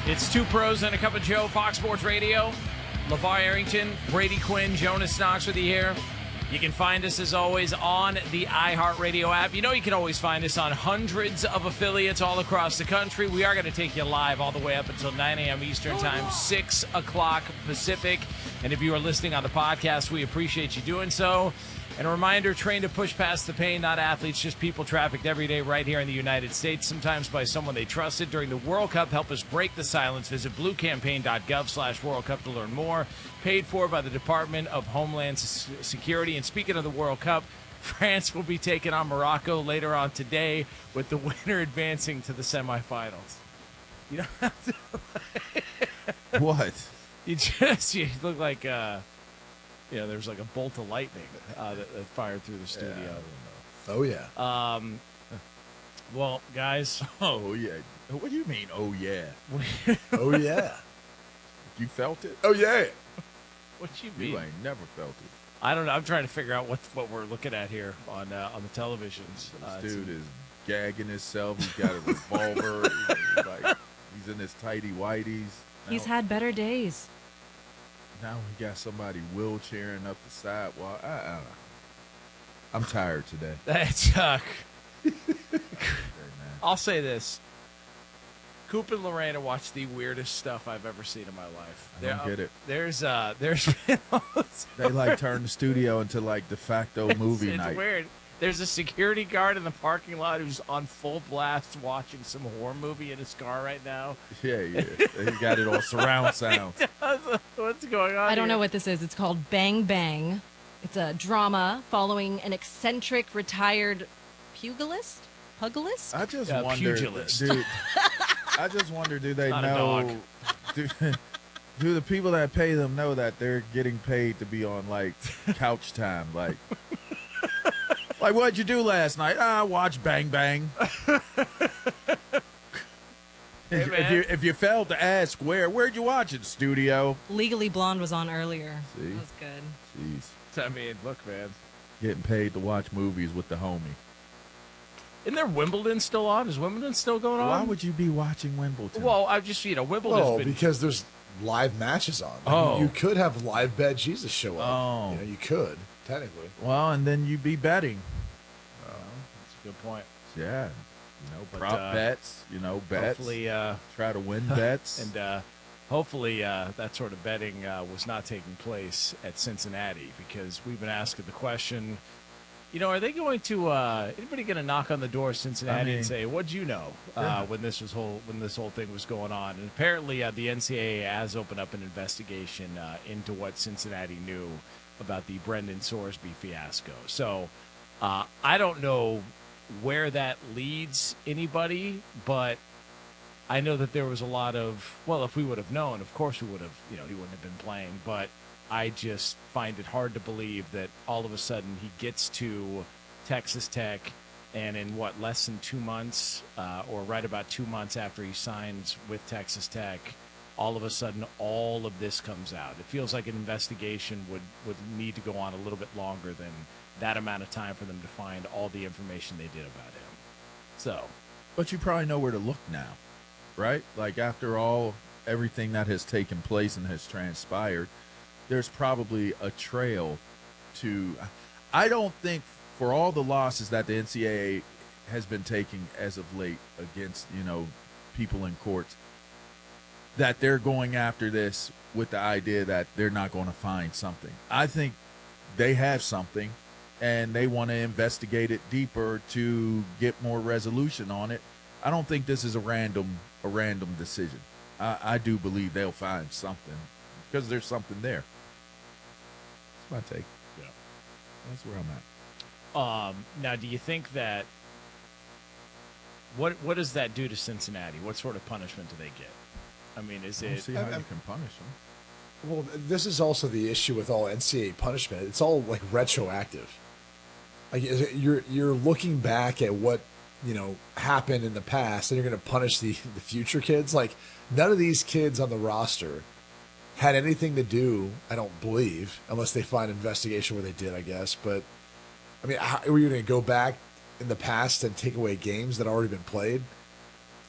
It's Two Pros and a Cup of Joe, Fox Sports Radio. LeVar Arrington, Brady Quinn, Jonas Knox with you here. You can find us, as always, on the iHeartRadio app. You know you can always find us on hundreds of affiliates all across the country. We are going to take you live all the way up until 9 a.m. Eastern Time, 6 o'clock Pacific. And if you are listening on the podcast, we appreciate you doing so. And a reminder, trained to push past the pain, not athletes, just people trafficked every day right here in the United States, sometimes by someone they trusted. During the World Cup, help us break the silence. Visit bluecampaign.gov/World Cup to learn more. Paid for by the Department of Homeland Security. And speaking of the World Cup, France will be taking on Morocco later on today, with the winner advancing to the semifinals. You don't have to... What? You look like... there was like a bolt of lightning that fired through the studio. Oh, yeah. Well, guys. Oh, yeah. What do you mean, oh, yeah? Oh, yeah. You felt it? Oh, yeah. What you mean? You ain't never felt it. I don't know. I'm trying to figure out what we're looking at here on the televisions. This dude is gagging himself. He's got a revolver. He's in his tighty whities. He's had better days. Now we got somebody wheelchairing up the sidewalk. I don't know. I'm tired today. That's I'll say this. Coop and Lorena watch the weirdest stuff I've ever seen in my life. I don't get it. There's been they turn the studio into de facto movie it's night. It's weird. There's a security guard in the parking lot who's on full blast watching some horror movie in his car right now. Yeah. He got it all surround sound. What's going on? I don't know what this is. It's called Bang Bang. It's a drama following an eccentric retired pugilist? I just wonder, pugilist. dude. I just wonder, do they Not a know? dog. Do the people that pay them know that they're getting paid to be on couch time? What'd you do last night? I watched Bang Bang. Hey, if you failed to ask where'd you watch it? Studio. Legally Blonde was on earlier. See? That was good. Jeez. I mean, look, man. Getting paid to watch movies with the homie. Isn't there Wimbledon still on? Is Wimbledon still going on? Why would you be watching Wimbledon? Well, I've just, Wimbledon's been... because there's live matches on. You could have live Bet Jesus show up. Oh. You could, technically. Well, and then you'd be betting. That's a good point. Yeah. Prop bets, bets. Hopefully, try to win bets. And hopefully that sort of betting was not taking place at Cincinnati, because we've been asking the question, are they going to anybody going to knock on the door of Cincinnati and say, "What'd you know?" When this whole thing was going on? And apparently, the NCAA has opened up an investigation into what Cincinnati knew about the Brendan Sorsby fiasco. So I don't know where that leads anybody, but I know that there was a lot of, if we would have known, of course we would have, he wouldn't have been playing, but I just find it hard to believe that all of a sudden he gets to Texas Tech, and in less than 2 months, or right about 2 months after he signs with Texas Tech, all of a sudden all of this comes out. It feels like an investigation would need to go on a little bit longer than that amount of time for them to find all the information they did about him. So, but you probably know where to look now, right? After everything that has taken place and has transpired, there's probably a trail to. I don't think, for all the losses that the NCAA has been taking as of late against people in courts, that they're going after this with the idea that they're not going to find something. I think they have something, and they want to investigate it deeper to get more resolution on it. I don't think this is a random decision. I do believe they'll find something, because there's something there. That's my take. Yeah. That's where I'm at. Now, do you think that what does that do to Cincinnati? What sort of punishment do they get? I mean, is it? See how you can punish them. Well, this is also the issue with all NCAA punishment. It's all retroactive. You're looking back at what happened in the past, and you're going to punish the future kids. None of these kids on the roster had anything to do, I don't believe, unless they find an investigation where they did, I guess. But I mean, how are you going to go back in the past and take away games that already been played?